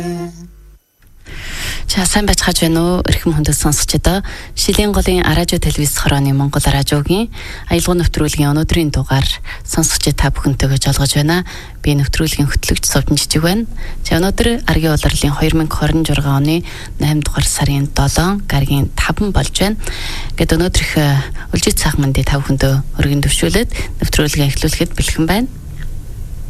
За сайн байцгааж байна уу? Эрхэм хүндэт сонсогч одоо Шилийн голын радио телевиз хорооны Монгол радиогийн аялал нэвтрүүлгийн өнөөдрийн дугаар сонсогч та бүхэнтэйгээ жолгож байна. Би нэвтрүүлгийн хөтлөгч Совдон Жижиг байна. За өнөөдөр Аргийн улирлын 2026 оны 8 дугаар сарын 7 гаргийн 5 болж байна. Гэт өнөөдрөх үлжид цаах мандыг та бүхэндээ өргөн төвшүүлээд нэвтрүүлгээ эхлүүлэхэд бэлхэн байна.